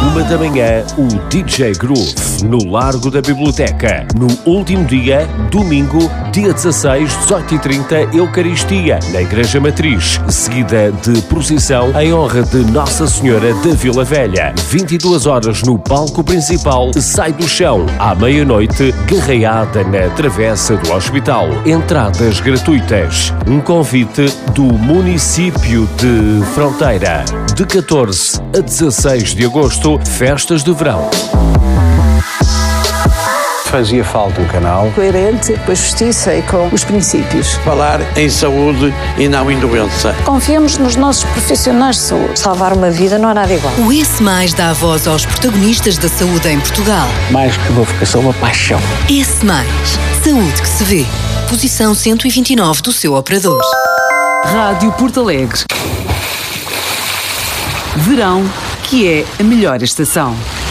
1h, o DJ Groove, no Largo da Biblioteca. No último dia, domingo, dia 16, 18h30, Eucaristia, na Igreja Matriz, seguida de procissão em honra de Nossa Senhora da Vila Velha. 22 horas no palco principal, Sai do Chão, à meia-noite, garreada na travessa do hospital. Entradas gratuitas. Um convite do município de Fronteira. De 14 a 16 de agosto, festas de verão. Fazia falta um canal coerente com a justiça e com os princípios. Falar em saúde e não em doença. Confiamos nos nossos profissionais de saúde. Salvar uma vida não há nada igual. O Esse Mais dá voz aos protagonistas da saúde em Portugal. Mais que uma vocação, uma paixão. Esse Mais. Saúde que se vê. Posição 129 do seu operador. Rádio Porto Alegre. Verão, que é a melhor estação.